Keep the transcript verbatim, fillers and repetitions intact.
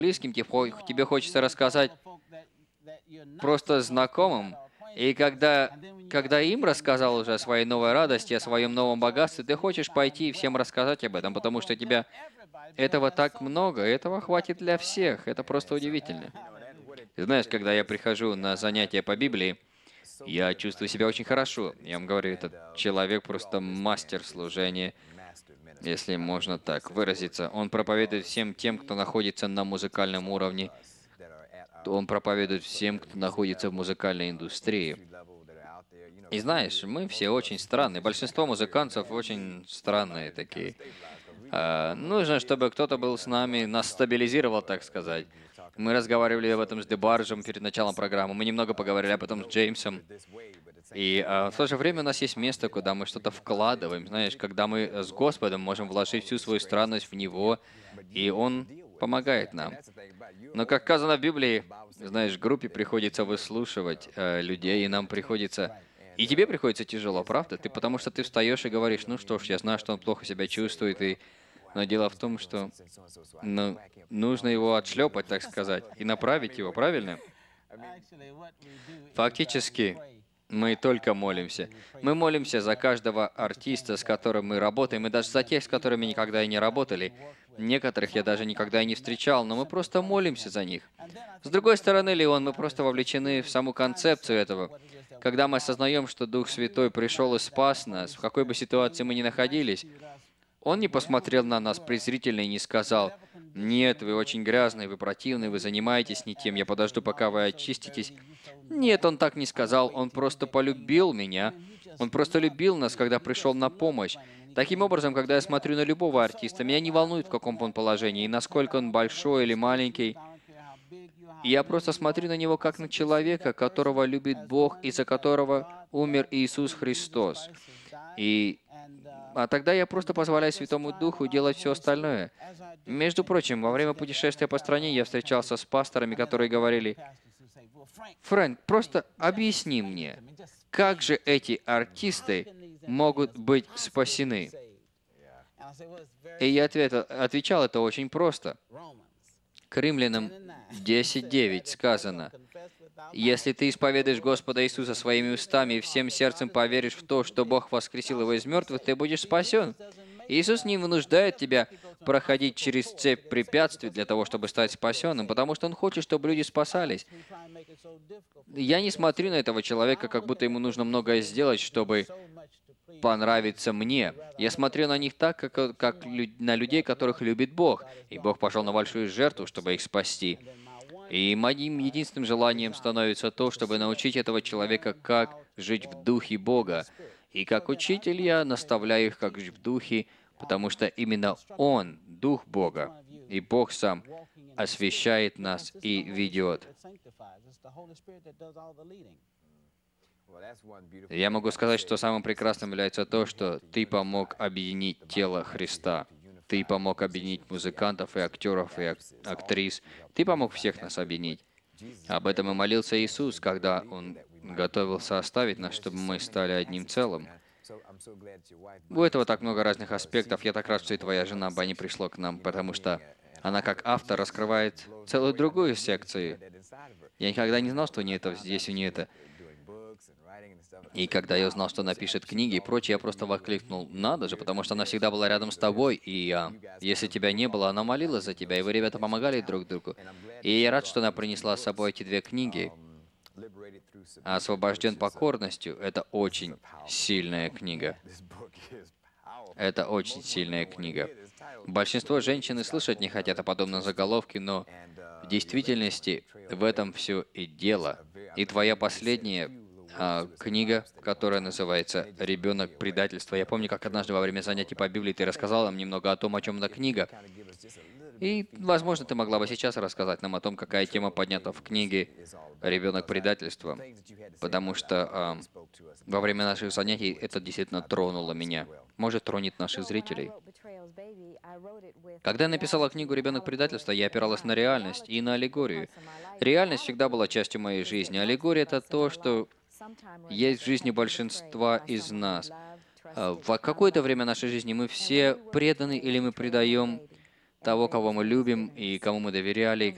близким, тебе хо- тебе хочется рассказать просто знакомым. И когда, когда им рассказал уже о своей новой радости, о своем новом богатстве, ты хочешь пойти и всем рассказать об этом, потому что тебя этого так много, и этого хватит для всех. Это просто удивительно. Ты знаешь, когда я прихожу на занятия по Библии, я чувствую себя очень хорошо. Я вам говорю, этот человек просто мастер служения, если можно так выразиться. Он проповедует всем тем, кто находится на музыкальном уровне. Он проповедует всем, кто находится в музыкальной индустрии. И знаешь, мы все очень странные. Большинство музыкантов очень странные такие. А, нужно, чтобы кто-то был с нами, нас стабилизировал, так сказать. Мы разговаривали об этом с Дебаржем перед началом программы. Мы немного поговорили об этом с Джеймсом. И а, в то же время у нас есть место, куда мы что-то вкладываем. Знаешь, когда мы э, с Господом можем вложить всю свою странность в Него, и Он помогает нам. Но, как сказано в Библии, знаешь, группе приходится выслушивать э, людей, и нам приходится... И тебе приходится тяжело, правда? Ты потому что ты встаешь и говоришь, ну что ж, я знаю, что он плохо себя чувствует, и... Но дело в том, что ну, нужно его отшлепать, так сказать, и направить его, правильно? Фактически, мы только молимся. Мы молимся за каждого артиста, с которым мы работаем, и даже за тех, с которыми никогда и не работали. Некоторых я даже никогда и не встречал, но мы просто молимся за них. С другой стороны, Леон, мы просто вовлечены в саму концепцию этого. Когда мы осознаем, что Дух Святой пришел и спас нас, в какой бы ситуации мы ни находились, Он не посмотрел на нас презрительно и не сказал: «Нет, вы очень грязные, вы противные, вы занимаетесь не тем, я подожду, пока вы очиститесь». Нет, Он так не сказал, Он просто полюбил меня. Он просто любил нас, когда пришел на помощь. Таким образом, когда я смотрю на любого артиста, меня не волнует, в каком он положении, и насколько он большой или маленький. Я просто смотрю на него как на человека, которого любит Бог и за которого умер Иисус Христос. И а тогда я просто позволяю Святому Духу делать все остальное. Между прочим, во время путешествия по стране я встречался с пасторами, которые говорили: «Фрэнк, просто объясни мне, как же эти артисты могут быть спасены?» И я ответил, отвечал это очень просто. К Римлянам десять девять сказано: «Если ты исповедуешь Господа Иисуса своими устами и всем сердцем поверишь в то, что Бог воскресил его из мертвых, ты будешь спасен». Иисус не вынуждает тебя проходить через цепь препятствий для того, чтобы стать спасенным, потому что Он хочет, чтобы люди спасались. Я не смотрю на этого человека, как будто ему нужно многое сделать, чтобы понравиться мне. Я смотрю на них так, как, э, как лю- на людей, которых любит Бог. И Бог пошел на большую жертву, чтобы их спасти. И моим единственным желанием становится то, чтобы научить этого человека, как жить в духе Бога. И как учитель я наставляю их, как жить в духе, потому что именно Он, Дух Бога, и Бог сам освящает нас и ведет. Я могу сказать, что самым прекрасным является то, что ты помог объединить тело Христа. Ты помог объединить музыкантов и актеров и ак- актрис. Ты помог всех нас объединить. Об этом и молился Иисус, когда Он готовился оставить нас, чтобы мы стали одним целым. У этого так много разных аспектов. Я так рад, что и твоя жена Банни пришла к нам, потому что она как автор раскрывает целую другую секцию. Я никогда не знал, что у нее это здесь, у нее это. И когда я узнал, что она пишет книги и прочее, я просто воскликнул: «Надо же», потому что она всегда была рядом с тобой, и а, если тебя не было, она молилась за тебя, и вы, ребята, помогали друг другу. И я рад, что она принесла с собой эти две книги. А «Освобожден покорностью» — это очень сильная книга. Это очень сильная книга. Большинство женщин и слышать не хотят о подобном заголовке, но в действительности в этом все и дело. И твоя последняя а, книга, которая называется «Ребенок предательства». Я помню, как однажды во время занятий по Библии ты рассказала нам немного о том, о чем эта книга. И, возможно, ты могла бы сейчас рассказать нам о том, какая тема поднята в книге «Ребенок предательства». Потому что а, во время наших занятий это действительно тронуло меня. Может, тронет наших зрителей. Когда я написала книгу «Ребенок предательства», я опиралась на реальность и на аллегорию. Реальность всегда была частью моей жизни. Аллегория — это то, что есть в жизни большинства из нас. А, В какое-то время нашей жизни мы все преданы или мы предаем того, кого мы любим и кому мы доверяли,